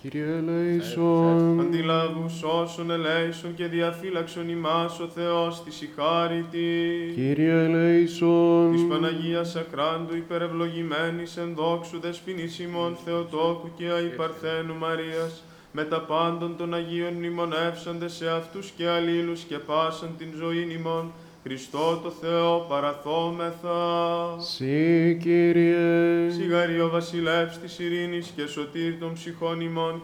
Κύριε ελέησον. Αντιλαβούς όσων ελέησον και διαφύλαξον ημάς ο Θεός της η χάριτη. Κύριε ελέησον. Της Παναγίας Ακράντου υπερευλογημένης εν δόξου δεσποινής ημών Θεοτόκου και αϊπαρθένου Μαρίας, με τα πάντων των Αγίων μνημονεύσαντες σε αυτούς και αλλήλους και πάσαν την ζωήν ημών, Χριστό το Θεό παραθόμεθα. Συ, Κύριε. Σιγαρή ο βασιλεύς της ειρήνης και σωτήρ των ψυχών ημών